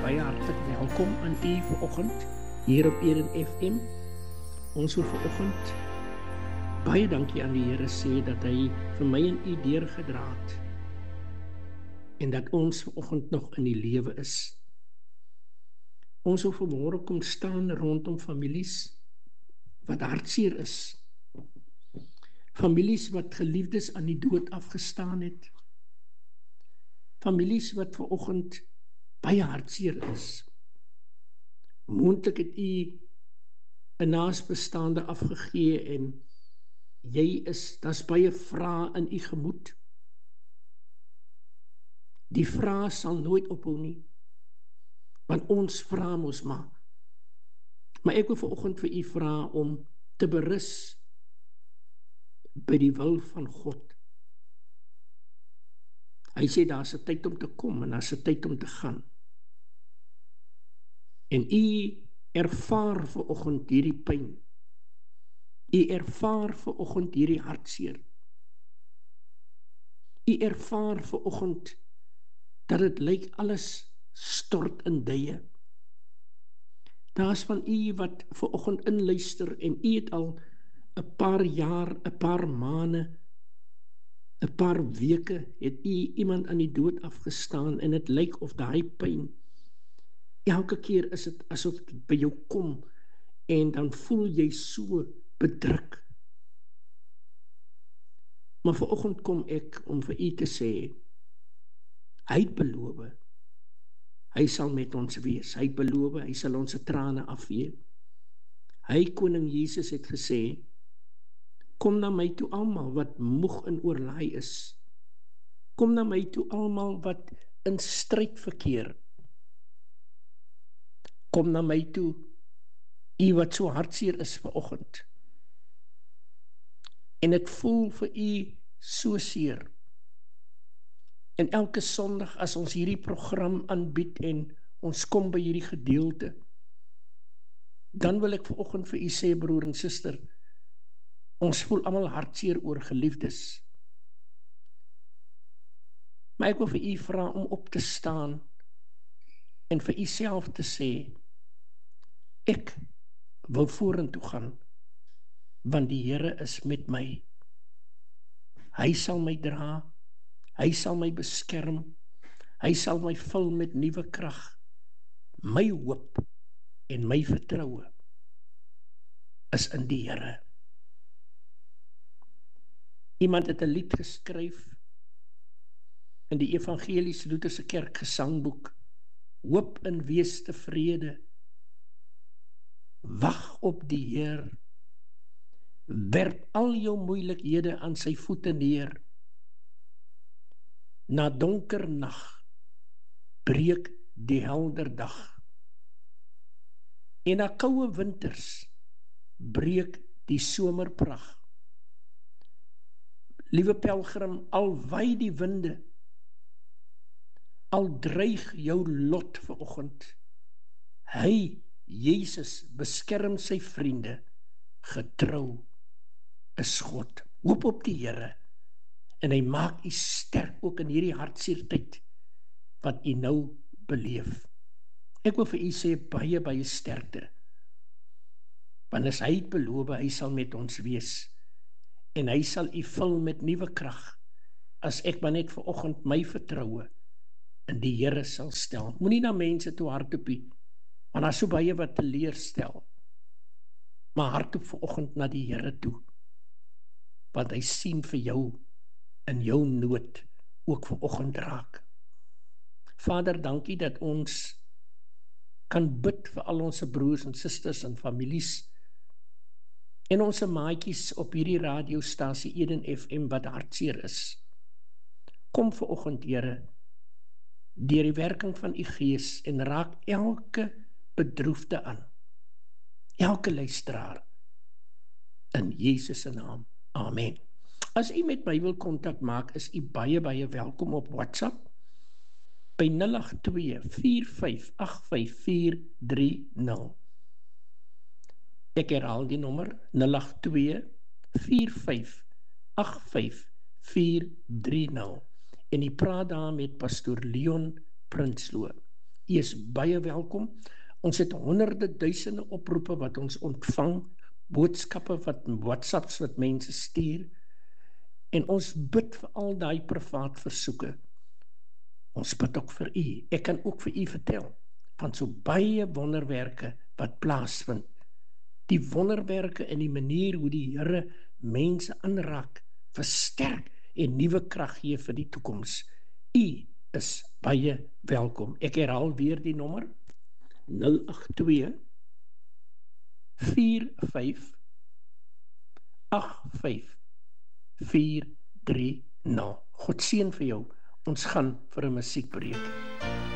baie hartlik welkom aan u vanoggend hier op Eden FM. Ons wil vanoggend baie dankie aan die Here sê dat hy vir my en u deurgedra het en dat ons vanoggend nog in die lewe is. Ons wil vanmôre kom staan rondom families wat hartseer is. Families wat geliefdes aan die dood afgestaan het. Families wat vanoggend baie hartseer is. Moontlik het u 'n naasbestaande afgegee en daar's baie vrae in u gemoed. Die vrae sal nooit ophou nie, want ons vra mos maar. Maar ek wil vanoggend vir u vra om te berus by die wil van God. Hy sê daar's 'n tyd om te kom en daar's 'n tyd om te gaan. En u ervaar vanoggend hierdie pyn. U ervaar vanoggend hierdie hartseer. U ervaar vanoggend dat dit lyk alles stort in duie. Daar's van u wat vanoggend inluister en u het al 'n paar jaar, 'n paar maande, 'n paar weke het u iemand aan die dood afgestaan en dit lyk of daai pyn, elke keer is dit asof dit by jou kom en dan voel jy so bedruk. Maar vanoggend kom ek om vir u te sê, hy het beloof, hy sal met ons wees, hy het beloof, hy sal ons trane afvee. Hy, koning Jesus, het gesê, kom na my toe almal wat moeg en oorlaai is. Kom na my toe almal wat in stryd verkeer. Kom na my toe, u wat so hartseer is vanoggend. En dit voel vir u so seer. En elke Sondag as ons hierdie program aanbied en ons kom by hierdie gedeelte, dan wil ek vanoggend vir u sê, broer en suster, ons voel almal hartseer oor geliefdes. Maar ek wil vir u vra om op te staan en vir u self te sê, ek wil vorentoe gaan, want die Here is met my. Hy sal my dra, hy sal my beskerm, hy sal my vul met nuwe krag. My hoop en my vertroue is in die Here. Iemand het 'n lied geskryf in die Evangeliese Lutherse Kerk gesangboek, hoop en wees tevrede, wag op die Heer, werp al jou moeilikhede aan sy voete neer. Na donker nag breek die helder dag. En na koue winters breek die somerprag. Liewe pelgrim, al waai die winde, al dreig jou lot vanoggend, hy, Jesus, beskerm sy vriende, getrou is God. Hoop op die Here, en hy maak u sterk ook in hierdie hartseertyd wat u nou beleef. Ek wil vir u sê baie, baie sterkte. Want as hy het beloof, hy sal met ons wees. En hy sal u vul met nuwe krag, as ek maar net vanoggend my vertroue in die Here sal stel. Moenie na mense toe hardloop, want daar is so baie wat teleurstel. Maar hardloop vanoggend na die Here toe, want hy sien vir jou in jou nood ook vanoggend raak. Vader, dankie dat ons kan bid vir al ons broers en susters en families en ons maatjies op hierdie radiostasie Eden FM wat hartseer is. Kom vanoggend, Here, deur die werking van u Gees en raak elke bedroefde aan, elke luisteraar, in Jesus se naam. Amen. As u met my wil kontak maak, is u baie, baie welkom op WhatsApp by 082-4585-430. Ek herhaal die nommer 082-4585-430. En u praat daar met pastoor Leon Prinsloo. U is baie welkom. Ons het honderde duisende oproepe wat ons ontvang, boodskappe wat WhatsApps wat mense stuur, en ons bid vir al daai privaat versoeke. Ons bid ook vir u. Ek kan ook vir u vertel van so baie wonderwerke wat plaasvind. Die wonderwerke en die manier hoe die Here mense aanraak, versterk en nuwe krag gee vir die toekoms. U is baie welkom. Ek herhaal weer die nommer 082 45 85 430. God seën vir jou. Ons gaan vir 'n musiekbreek.